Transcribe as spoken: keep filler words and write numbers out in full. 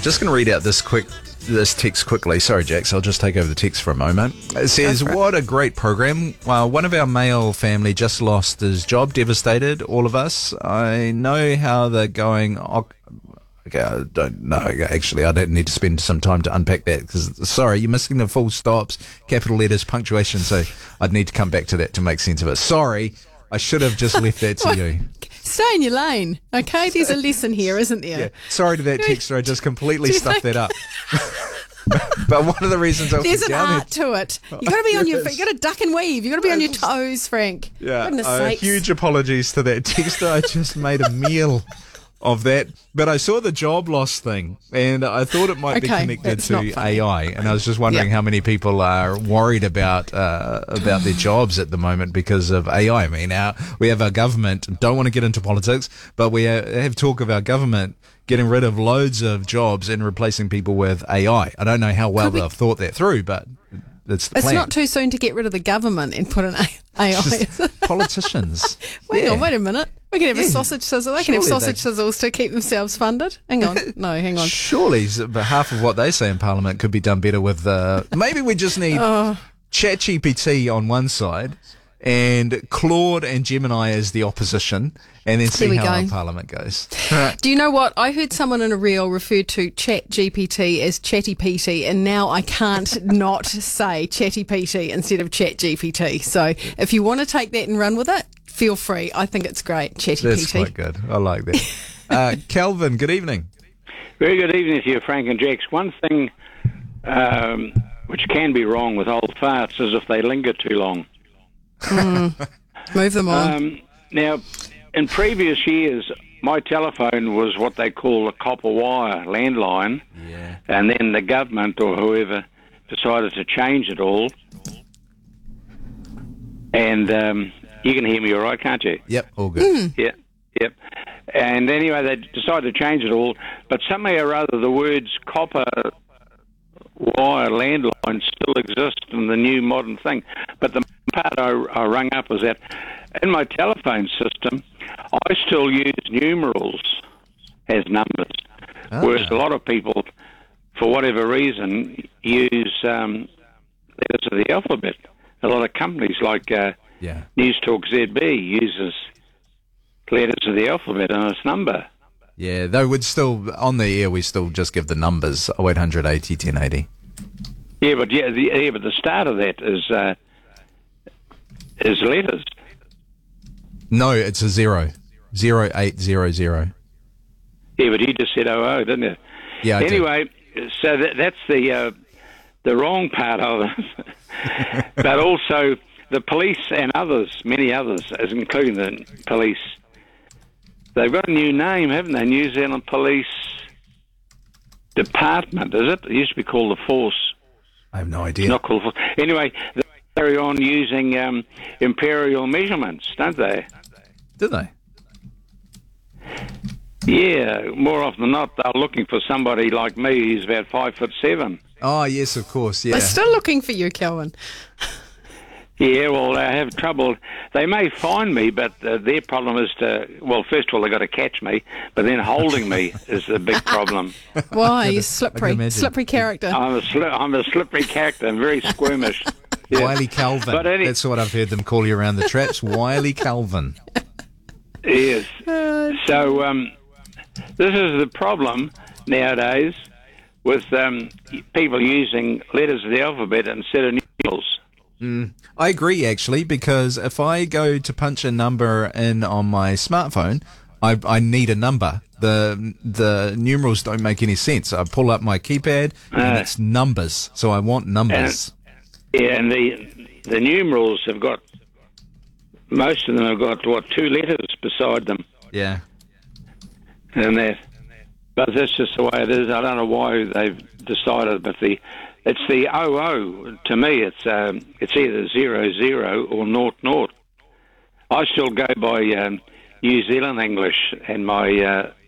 Just going to read out this quick this text quickly. Sorry, Jax, I'll just take over the text for a moment. It says, what a great program. Uh, one of our male family just lost his job, devastated, all of us. I know how they're going... Okay, I don't know. Actually, I don't need to spend some time to unpack that because, sorry, you're missing the full stops, capital letters, punctuation, so I'd need to come back to that to make sense of it. Sorry, I should have just left that to you. Stay in your lane, okay? There's a lesson here, isn't there? Yeah. Sorry to that texter, I just completely stuffed that up. But one of the reasons I was There's an down art to it. You got to be on your feet. You got to duck and weave. You got to be on your toes, Frank. Yeah. Goodness Uh, sakes. huge apologies to that texter. I just made a meal of that. But I saw the job loss thing, and I thought it might be Okay, connected that's not to funny. A I. And I was just wondering Yeah. how many people are worried about uh, about their jobs at the moment because of A I. I mean, our, we have our government. Don't want to get into politics, but we uh, have talk of our government getting rid of loads of jobs and replacing people with A I. I don't know how well Could we- they've thought that through, but it's the It's plan. not too soon to get rid of the government and put an A I. Just politicians. Wait Yeah. on, wait a minute. We can have a Yeah. sausage sizzle. They can have Surely sausage they- sizzles to keep themselves funded. Hang on. No, hang on. Surely s- but half of what they say in Parliament could be done better with... Uh, maybe we just need Oh. ChatGPT on one side and Claude and Gemini as the opposition, and then see There we how our go. Parliament goes. Do you know what? I heard someone in a reel refer to Chat G P T as Chatty P T, and now I can't not say Chatty P T instead of Chat G P T. So if you want to take that and run with it, feel free. I think it's great. Chatty That's P T. quite good. I like that. Uh, Calvin, good evening. Very good evening to you, Frank and Jax. One thing um, which can be wrong with old farts is if they linger too long. Move them on. Um, now, in previous years, my telephone was what they call a copper wire landline, Yeah. and then the government or whoever decided to change it all. And um, you can hear me all right, can't you? Yep, all good. Yeah, yep. And anyway, they decided to change it all, but somehow or other the words copper wire landline still exist in the new modern thing. But the part I, I rung up was that in my telephone system, I still use numerals as numbers, Ah. whereas a lot of people, for whatever reason, use um, letters of the alphabet. A lot of companies like uh, Yeah. News Talk Z B uses letters of the alphabet and its number. Yeah, they would still, on the air, we still just give the numbers, oh eight hundred eighty ten eighty. Yeah, but yeah, the, yeah, but the start of that is uh, is letters. No, it's a zero. Zero eight zero zero. Yeah, but you just said oh oh, didn't you? Yeah, I did. Anyway, so that, that's the uh, the wrong part of it. But also the police and others, many others, as including the police, they've got a new name, haven't they? New Zealand Police Department, is it? It used to be called the Force. I have no It's idea. not called Force. Anyway, they carry on using um, imperial measurements, don't they? Did they? Yeah, more often than not, they're looking for somebody like me who's about five foot seven. Oh, yes, of course, yeah. They're still looking for you, Calvin. Yeah, well, they have trouble. They may find me, but uh, their problem is to, well, first of all, they've got to catch me, but then holding me is the big problem. Why? You're I can slippery. imagine. Slippery character. I'm a, sli- I'm a slippery character. I'm very squirmish. Yeah. Wiley Calvin. But any- That's what I've heard them call you around the traps. Wiley Calvin. Yes. So um, this is the problem nowadays with um, people using letters of the alphabet instead of numerals. I agree, actually, because if I go to punch a number in on my smartphone, I, I need a number. The the numerals don't make any sense. I pull up my keypad and Uh, it's numbers, so I want numbers. Yeah, and the the numerals have got, most of them have got, what, two letters beside them. Yeah. And that, but that's just the way it is. I don't know why they've decided, but the it's the oh oh. To me, it's um, it's either zero zero or naught naught. I still go by um, New Zealand English, and my uh,